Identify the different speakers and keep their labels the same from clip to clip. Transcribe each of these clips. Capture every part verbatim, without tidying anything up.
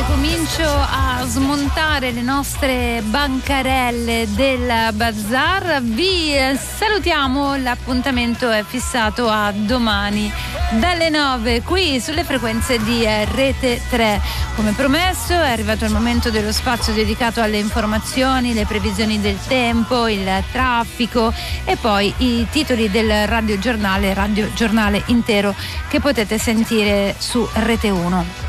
Speaker 1: comincio a smontare le nostre bancarelle del bazar. Vi salutiamo, l'appuntamento è fissato a domani dalle nove qui sulle frequenze di Rete tre. Come promesso è arrivato il momento dello spazio dedicato alle informazioni, le previsioni del tempo, il traffico e poi i titoli del radiogiornale, radiogiornale intero che potete sentire su Rete uno.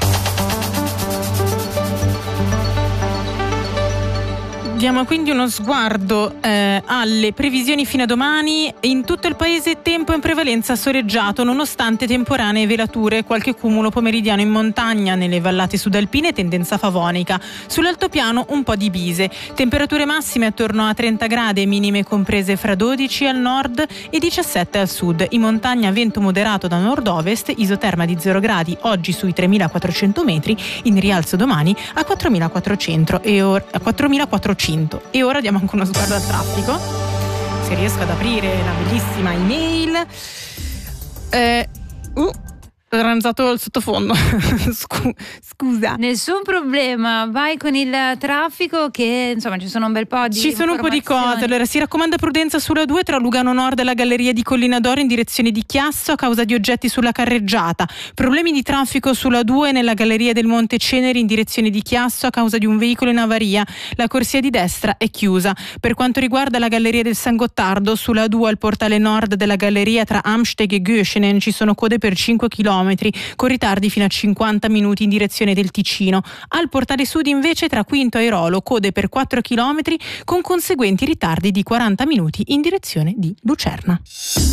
Speaker 2: Diamo quindi uno sguardo eh, alle previsioni fino a domani. In tutto il paese tempo in prevalenza soleggiato, nonostante temporanee velature e qualche cumulo pomeridiano in montagna. Nelle vallate sudalpine tendenza favonica, sull'altopiano un po' di bise. Temperature massime attorno a trenta gradi, minime comprese fra dodici al nord e diciassette al sud. In montagna vento moderato da nord-ovest, isoterma di zero gradi oggi sui tremilaquattrocento metri, in rialzo domani a quattromilaquattrocento e ora a quattromilaquattrocento. E ora diamo anche uno sguardo al traffico, se riesco ad aprire la bellissima email. Eh, uh, ho ranzato il sottofondo. Scusa.
Speaker 1: Nessun problema, vai con il traffico, che insomma ci sono un bel po' di
Speaker 2: Ci sono un po' di cose. Allora, si raccomanda prudenza sulla due tra Lugano Nord e la galleria di Collina d'Oro in direzione di Chiasso a causa di oggetti sulla carreggiata. Problemi di traffico sulla due nella galleria del Monte Ceneri in direzione di Chiasso a causa di un veicolo in avaria. La corsia di destra è chiusa. Per quanto riguarda la galleria del San Gottardo, sulla due al portale nord della galleria tra Amsteg e Göschenen ci sono code per cinque chilometri con ritardi fino a cinquanta minuti in direzione del Ticino. Al portale sud invece tra Quinto e Airolo code per quattro chilometri con conseguenti ritardi di quaranta minuti in direzione di Lucerna.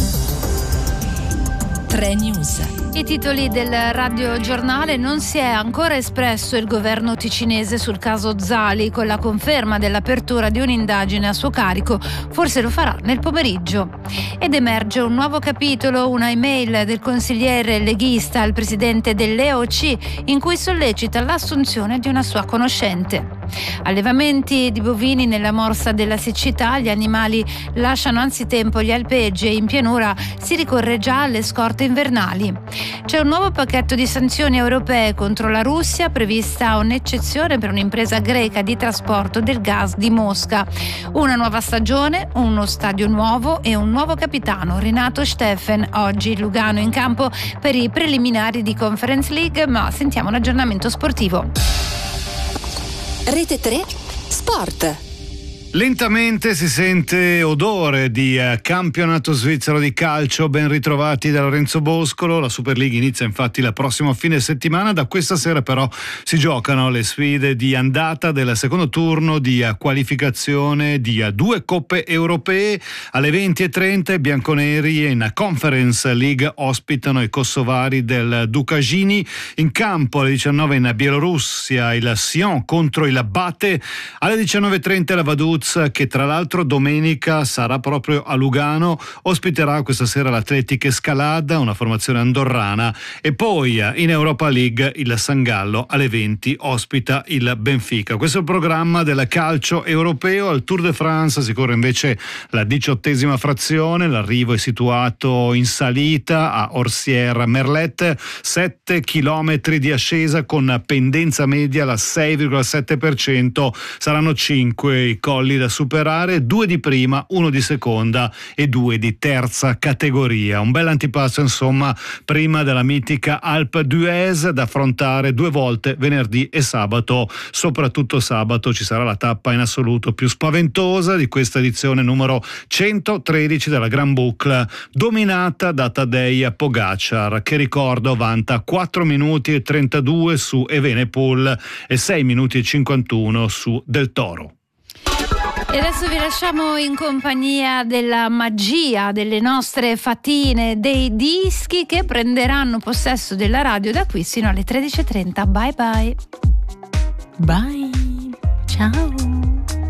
Speaker 3: tre News.
Speaker 1: I titoli del radiogiornale: non si è ancora espresso il governo ticinese sul caso Zali con la conferma dell'apertura di un'indagine a suo carico, forse lo farà nel pomeriggio. Ed emerge un nuovo capitolo, una email del consigliere leghista al presidente dell'E O C in cui sollecita l'assunzione di una sua conoscente. Allevamenti di bovini nella morsa della siccità, gli animali lasciano anzitempo gli alpeggi e in pianura si ricorre già alle scorte invernali. C'è un nuovo pacchetto di sanzioni europee contro la Russia, prevista un'eccezione per un'impresa greca di trasporto del gas di Mosca. Una nuova stagione, uno stadio nuovo e un nuovo capitano, Renato Steffen. Oggi Lugano in campo per i preliminari di Conference League, ma sentiamo l'aggiornamento sportivo.
Speaker 3: Rete tre Sport.
Speaker 4: Lentamente si sente odore di eh, campionato svizzero di calcio. Ben ritrovati da Lorenzo Boscolo. La Super League inizia infatti la prossima fine settimana. Da questa sera però si giocano le sfide di andata del secondo turno di uh, qualificazione di uh, due coppe europee. Alle venti e trenta i bianconeri in Conference League ospitano i kosovari del Dukagini. In campo alle diciannove in Bielorussia il Sion contro il Bate. Alle diciannove e trenta la Vaduz, che tra l'altro domenica sarà proprio a Lugano, ospiterà questa sera l'Atletic Escalada, una formazione andorrana. E poi in Europa League il San Gallo alle venti ospita il Benfica. Questo è il programma del calcio europeo. Al Tour de France si corre invece la diciottesima frazione. L'arrivo è situato in salita a Orsières-Merlet, sette chilometri di ascesa con pendenza media alla sei virgola sette per cento. Saranno cinque i colli da superare, due di prima, uno di seconda e due di terza categoria. Un bel antipasto insomma prima della mitica Alpe d'Huez da affrontare due volte venerdì e sabato. Soprattutto sabato ci sarà la tappa in assoluto più spaventosa di questa edizione numero centotredici della Gran Boucle, dominata da Tadej Pogacar, che ricordo vanta quattro minuti e trentadue su Evenepoel e sei minuti e cinquantuno su Del Toro.
Speaker 1: E adesso vi lasciamo in compagnia della magia delle nostre fatine, dei dischi che prenderanno possesso della radio da qui sino alle tredici e trenta. Bye bye.
Speaker 2: Bye. Ciao.